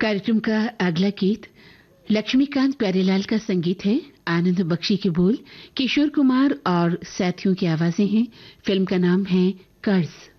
कार्यक्रम का अगला गीत लक्ष्मीकांत प्यारेलाल का संगीत है, आनंद बख्शी के बोल, किशोर कुमार और साथियों की आवाजें हैं। फिल्म का नाम है कर्ज।